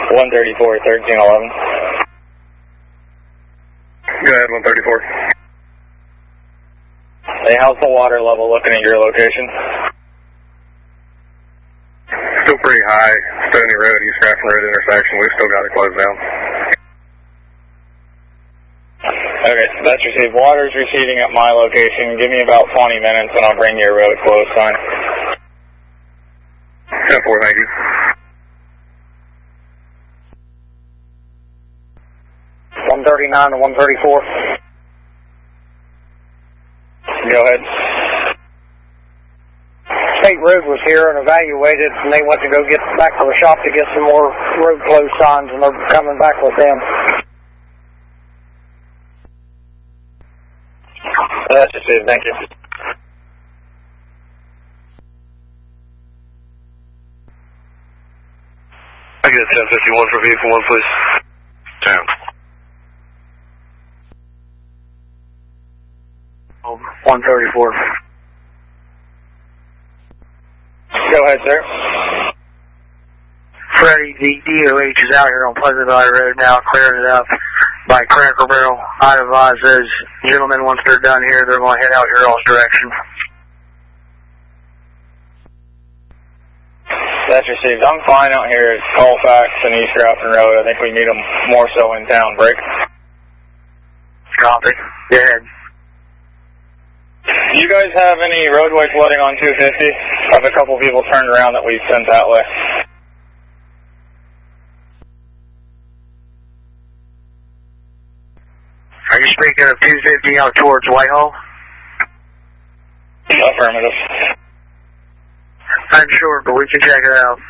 134, 1311. Go ahead, 134. Hey, how's the water level looking at your location? Still pretty high. Stony Road, East Grafton Road intersection. We've still got it closed down. Okay, that's received. Water's receding at my location. Give me about 20 minutes and I'll bring you a road closed sign. 10-4, thank you. $139 to $134. Go ahead. State Road was here and evaluated, and they went to go get back to the shop to get some more road closed signs, and they're coming back with them. That's received, thank you. I get 1051 for vehicle 1, please. 10. 134. Go ahead, sir. Freddie, the DOH is out here on Pleasant Valley Road now, clearing it up by Cracker Barrel. I advise those gentlemen, once they're done here, they're going to head out your all's direction. That's received. I'm fine out here at Colfax and East Grafton Road. I think we need them more so in town. Break. Copy. Go ahead. Do you guys have any roadway flooding on 250? I have a couple people turned around that we've sent that way. Are you speaking of 250 out towards Whitehall? Affirmative. I'm sure, but we can check it out.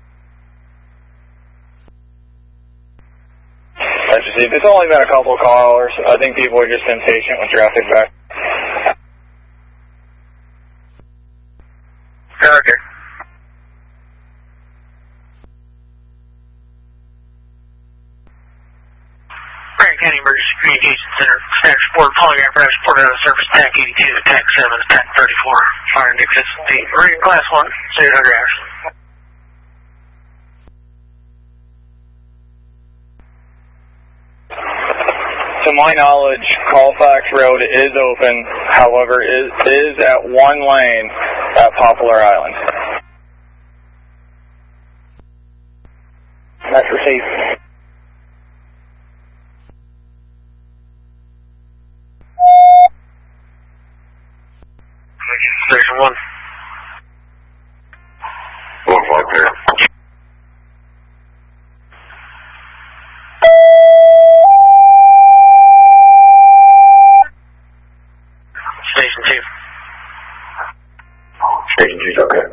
That's received. It's only been a couple of callers. I think people are just impatient with traffic back. Okay. Bryan County Emergency Communications Center, status report, polygraph report out of service, TAC 82, TAC 7, TAC 34, fire and exit speed, rating class 1, 800 hours. To my knowledge, Colfax Road is open, however, is at one lane at Poplar Island. That's received. Station 1. 1-5 there. Station 2. Station 2's okay.